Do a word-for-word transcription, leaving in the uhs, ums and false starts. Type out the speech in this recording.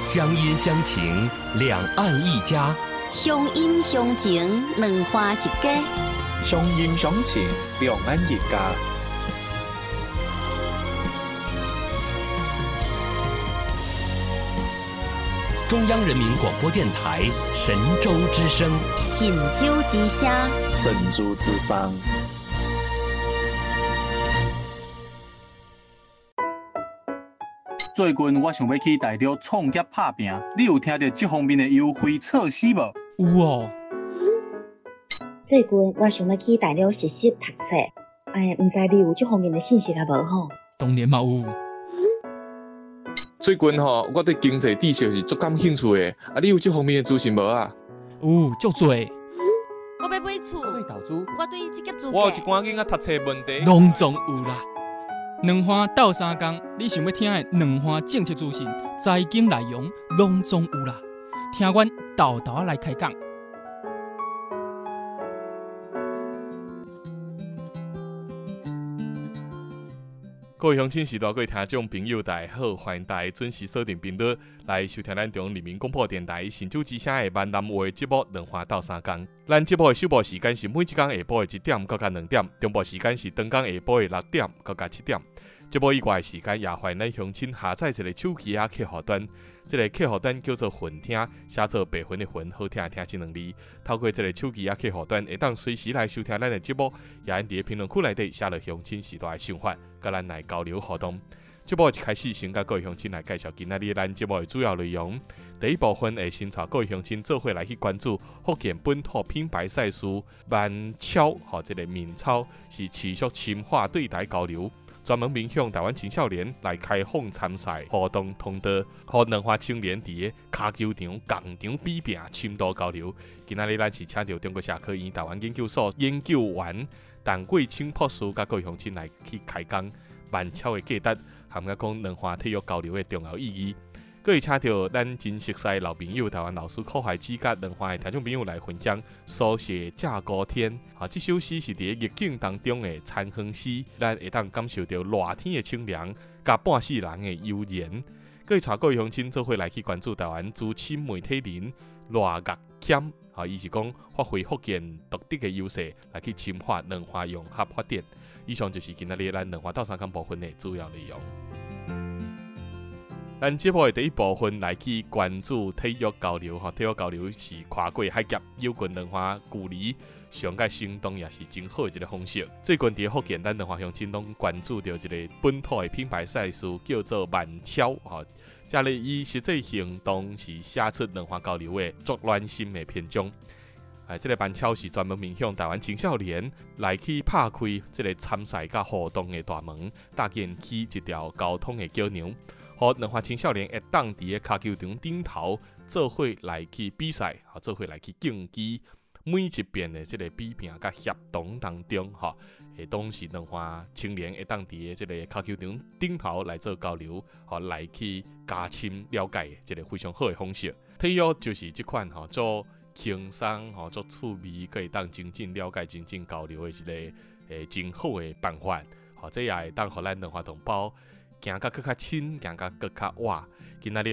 乡音乡情，两岸一家； 乡音乡情，两花一家。 乡音乡情，两岸一家。 中央人民广播电台神州之声， 神州之声， 神州之声。 最近我想要去大陆创业打拼，你有听到这方面的优惠措施无？ 有哦。 最近我想要去大陆实习读册，哎，唔知你有这方面的信息啊无吼？ 当然嘛有。 最近吼，我对经济知识是足感兴趣的，啊，你有这方面的资讯无啊？ 有，足多。 我要买厝， 我对投资， 我对这个资我有一寡囡仔读册问题， 拢总有啦。两花斗三工，你想要听的两花政策资讯、财经内容，拢总有啦。听阮豆豆来开讲。 各位乡亲、时代各位听众朋友，大家好，欢迎大家准时锁定频率来收听咱中央人民广播电台神州之声的闽南话节目《两花斗三工》。咱节目的首播时间是每一天下晡的一点到两点，中部时间是当天下晡的六点到七点。节目以外的时间，也欢迎咱乡亲下载一个手机啊客户端，这个客户端叫做混听，写做白云的云，好听的听这两字。透过这个手机啊客户端，会当随时来收听咱的节目，也因伫评论区内底写落乡亲时代的想法，甲咱来交流互动。节目一开始，先甲各位乡亲来介绍今仔日咱节目的主要内容。第一部分会先带各位乡亲做伙来去关注福建本土品牌赛事万超，吼，这个面超是持续深化对台交流。专门面向台湾青少年来开放参赛活动通道，互两花青年伫个骹球场、共场比拼深度交流。今仔日咱是请到中国社科院台湾研究所研究员陈桂清博士，甲各位乡亲来去开讲万超的价值，含甲讲两花体育交流的重要意义。佮会请到咱真熟悉老朋友台湾老师柯海基甲两花的听众朋友来分享《书写架高天》。啊，这首诗是伫个逆境当中的残风诗，咱会当感受到热天的清凉，甲半世人的悠然。佮会带各位乡亲做伙来去关注台湾资深媒体人赖岳谦，啊，伊是讲发挥福建独特的优势，来去深化两花融合发展。以上就是今仔日咱两花斗三工部分的主要内容。咱节目的第一部分来去关注体育交流，哈，体育交流是跨过海峡，有关两花距离上界行动也是真好的一个方式。最近伫福建，咱两花乡亲拢关注到一个本土的品牌赛事，叫做万超，哈，这个以实际行动是写出两花交流的足暖心的篇章。哎，这个万超是专门面向台湾青少年来去拍开这个参赛甲互动的大门，搭建起一条交通的桥梁。互两花青少年会当伫个骹球场顶头做伙来去比赛，吼，做伙来去竞技。每一遍的这个比拼甲协同当中，吼，会当是两花青年会当伫个这个骹球场顶头来做交流，吼，来去加深了解的这个非常好的方式。体育就是这款吼做轻松吼做趣味，可以当真正了解、真正交流的一个诶真好的办法。吼，这也会当互咱两花同胞行甲更较亲，行甲更较活。今仔日